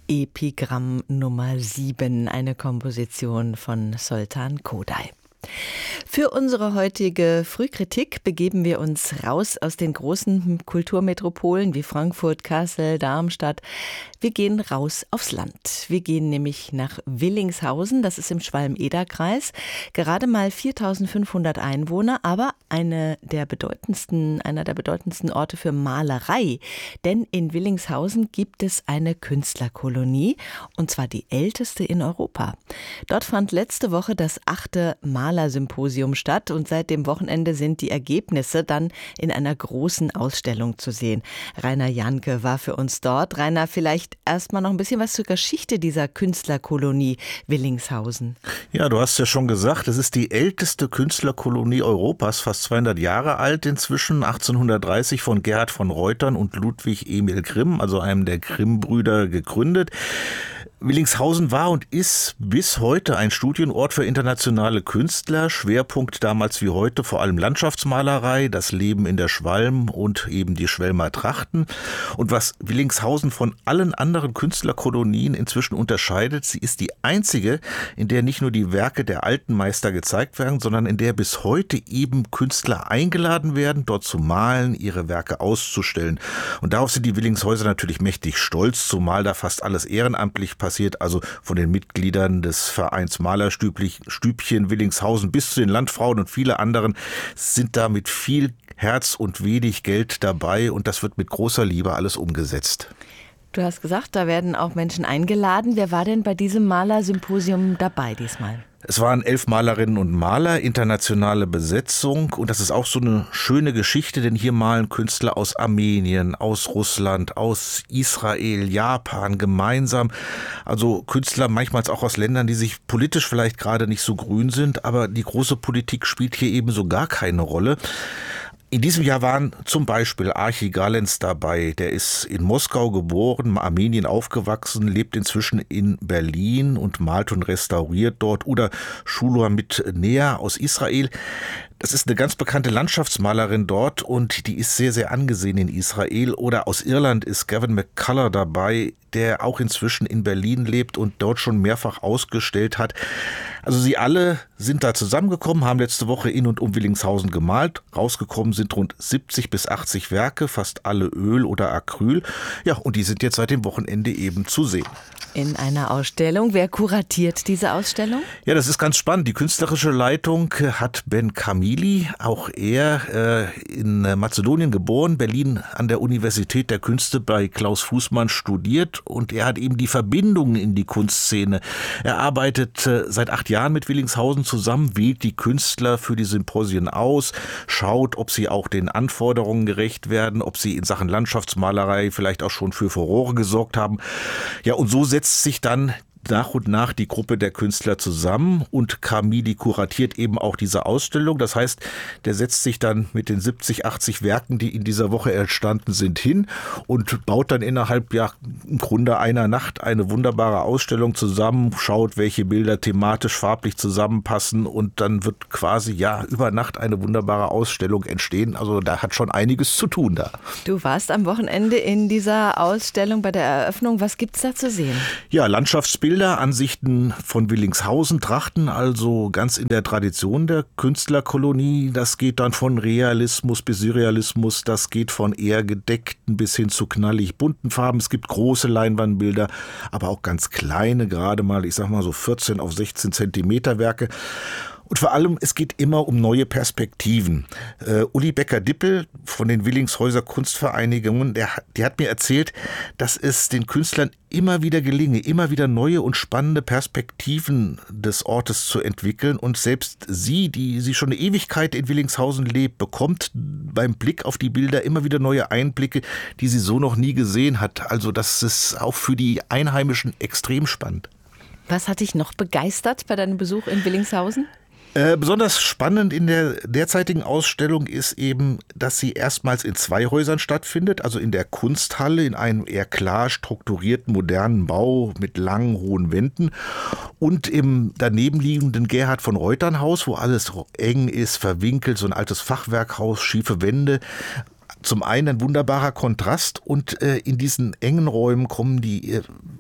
Epigramm Nummer 7, eine Komposition von Soltan Koday. Für unsere heutige Frühkritik begeben wir uns raus aus den großen Kulturmetropolen wie Frankfurt, Kassel, Darmstadt. Wir gehen raus aufs Land. Wir gehen nämlich nach Willingshausen, das ist im Schwalm-Eder-Kreis. Gerade mal 4.500 Einwohner, aber einer der bedeutendsten Orte für Malerei. Denn in Willingshausen gibt es eine Künstlerkolonie, und zwar die älteste in Europa. Dort fand letzte Woche das 8. Malersymposium statt und seit dem Wochenende sind die Ergebnisse dann in einer großen Ausstellung zu sehen. Rainer Janke war für uns dort. Rainer, vielleicht erstmal noch ein bisschen was zur Geschichte dieser Künstlerkolonie Willingshausen. Ja, du hast ja schon gesagt, es ist die älteste Künstlerkolonie Europas, fast 200 Jahre alt inzwischen, 1830 von Gerhard von Reutern und Ludwig Emil Grimm, also einem der Grimm-Brüder, gegründet. Willingshausen war und ist bis heute ein Studienort für internationale Künstler. Schwerpunkt damals wie heute vor allem Landschaftsmalerei, das Leben in der Schwalm und eben die Schwelmer Trachten. Und was Willingshausen von allen anderen Künstlerkolonien inzwischen unterscheidet, sie ist die einzige, in der nicht nur die Werke der alten Meister gezeigt werden, sondern in der bis heute eben Künstler eingeladen werden, dort zu malen, ihre Werke auszustellen. Und darauf sind die Willingshäuser natürlich mächtig stolz, zumal da fast alles ehrenamtlich passiert, also von den Mitgliedern des Vereins Malerstübchen Willingshausen bis zu den Landfrauen und viele anderen sind da mit viel Herz und wenig Geld dabei und das wird mit großer Liebe alles umgesetzt. Du hast gesagt, da werden auch Menschen eingeladen. Wer war denn bei diesem Malersymposium dabei diesmal? Es waren 11 Malerinnen und Maler, internationale Besetzung und das ist auch so eine schöne Geschichte, denn hier malen Künstler aus Armenien, aus Russland, aus Israel, Japan gemeinsam. Also Künstler manchmal auch aus Ländern, die sich politisch vielleicht gerade nicht so grün sind, aber die große Politik spielt hier eben so gar keine Rolle. In diesem Jahr waren zum Beispiel Archie Galens dabei, der ist in Moskau geboren, Armenien aufgewachsen, lebt inzwischen in Berlin und malt und restauriert dort. Oder Shulamit Nea aus Israel. Das ist eine ganz bekannte Landschaftsmalerin dort und die ist sehr, sehr angesehen in Israel. Oder aus Irland ist Gavin McCullough dabei, der auch inzwischen in Berlin lebt und dort schon mehrfach ausgestellt hat. Also sie alle sind da zusammengekommen, haben letzte Woche in und um Willingshausen gemalt. Rausgekommen sind rund 70 bis 80 Werke, fast alle Öl oder Acryl. Ja, und die sind jetzt seit dem Wochenende eben zu sehen. In einer Ausstellung. Wer kuratiert diese Ausstellung? Ja, das ist ganz spannend. Die künstlerische Leitung hat Ben Kamili, auch er in Mazedonien geboren, Berlin an der Universität der Künste bei Klaus Fußmann studiert und er hat eben die Verbindungen in die Kunstszene. Er arbeitet seit 8 Jahren mit Willingshausen zusammen, wählt die Künstler für die Symposien aus, schaut, ob sie auch den Anforderungen gerecht werden, ob sie in Sachen Landschaftsmalerei vielleicht auch schon für Furore gesorgt haben. Ja, und so setzt sich dann nach und nach die Gruppe der Künstler zusammen und Kamili kuratiert eben auch diese Ausstellung. Das heißt, der setzt sich dann mit den 70, 80 Werken, die in dieser Woche entstanden sind, hin und baut dann innerhalb im Grunde einer Nacht eine wunderbare Ausstellung zusammen, schaut, welche Bilder thematisch, farblich zusammenpassen und dann wird quasi über Nacht eine wunderbare Ausstellung entstehen. Also da hat schon einiges zu tun da. Du warst am Wochenende in dieser Ausstellung bei der Eröffnung. Was gibt's da zu sehen? Ja, Landschaftsbilder, Ansichten von Willingshausen, Trachten, also ganz in der Tradition der Künstlerkolonie. Das geht dann von Realismus bis Surrealismus, das geht von eher gedeckten bis hin zu knallig bunten Farben. Es gibt große Leinwandbilder, aber auch ganz kleine, gerade mal, ich sag mal so 14 auf 16 Zentimeter Werke. Und vor allem, es geht immer um neue Perspektiven. Uli Becker-Dippel von den Willingshäuser Kunstvereinigungen, der hat mir erzählt, dass es den Künstlern immer wieder gelinge, immer wieder neue und spannende Perspektiven des Ortes zu entwickeln. Und selbst sie, die schon eine Ewigkeit in Willingshausen lebt, bekommt beim Blick auf die Bilder immer wieder neue Einblicke, die sie so noch nie gesehen hat. Also das ist auch für die Einheimischen extrem spannend. Was hat dich noch begeistert bei deinem Besuch in Willingshausen? Besonders spannend in der derzeitigen Ausstellung ist eben, dass sie erstmals in 2 Häusern stattfindet, also in der Kunsthalle, in einem eher klar strukturierten, modernen Bau mit langen, hohen Wänden und im danebenliegenden Gerhard von Reutern Haus, wo alles eng ist, verwinkelt, so ein altes Fachwerkhaus, schiefe Wände. Zum einen ein wunderbarer Kontrast und in diesen engen Räumen kommen die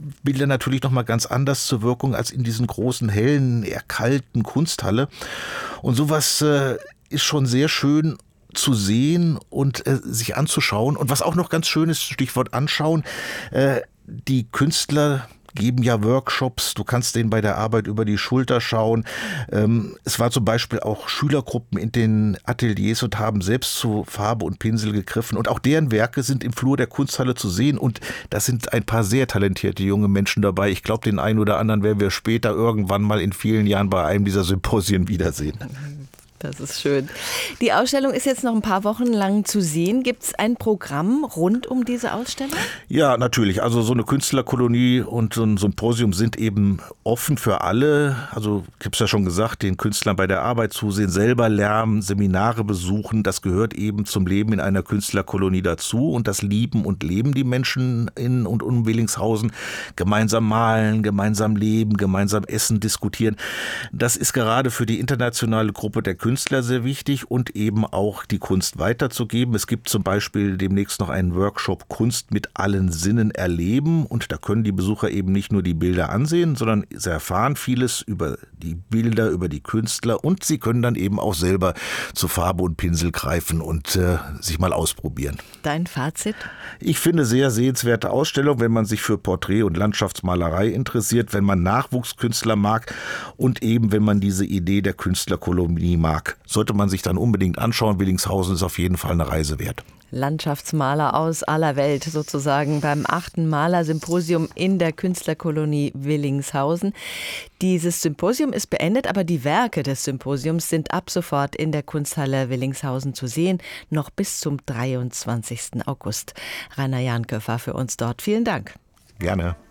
Bilder natürlich nochmal ganz anders zur Wirkung als in diesen großen, hellen, eher kalten Kunsthalle. Und sowas ist schon sehr schön zu sehen und sich anzuschauen. Und was auch noch ganz schön ist, Stichwort anschauen, die Künstler geben ja Workshops, du kannst denen bei der Arbeit über die Schulter schauen. Es war zum Beispiel auch Schülergruppen in den Ateliers und haben selbst zu Farbe und Pinsel gegriffen. Und auch deren Werke sind im Flur der Kunsthalle zu sehen. Und da sind ein paar sehr talentierte junge Menschen dabei. Ich glaube, den einen oder anderen werden wir später irgendwann mal in vielen Jahren bei einem dieser Symposien wiedersehen. Das ist schön. Die Ausstellung ist jetzt noch ein paar Wochen lang zu sehen. Gibt es ein Programm rund um diese Ausstellung? Ja, natürlich. Also so eine Künstlerkolonie und so ein Symposium sind eben offen für alle. Also ich habe es ja schon gesagt, den Künstlern bei der Arbeit zusehen, selber lernen, Seminare besuchen. Das gehört eben zum Leben in einer Künstlerkolonie dazu. Und das lieben und leben die Menschen in und um Willingshausen. Gemeinsam malen, gemeinsam leben, gemeinsam essen, diskutieren. Das ist gerade für die internationale Gruppe der Künstler sehr wichtig und eben auch die Kunst weiterzugeben. Es gibt zum Beispiel demnächst noch einen Workshop Kunst mit allen Sinnen erleben und da können die Besucher eben nicht nur die Bilder ansehen, sondern sie erfahren vieles über die Bilder, über die Künstler und sie können dann eben auch selber zu Farbe und Pinsel greifen und sich mal ausprobieren. Dein Fazit? Ich finde sehr sehenswerte Ausstellung, wenn man sich für Porträt- und Landschaftsmalerei interessiert, wenn man Nachwuchskünstler mag und eben wenn man diese Idee der Künstlerkolonie mag. Sollte man sich dann unbedingt anschauen. Willingshausen ist auf jeden Fall eine Reise wert. Landschaftsmaler aus aller Welt sozusagen beim 8. Malersymposium in der Künstlerkolonie Willingshausen. Dieses Symposium ist beendet, aber die Werke des Symposiums sind ab sofort in der Kunsthalle Willingshausen zu sehen, noch bis zum 23. August. Rainer Jahnke war für uns dort. Vielen Dank. Gerne.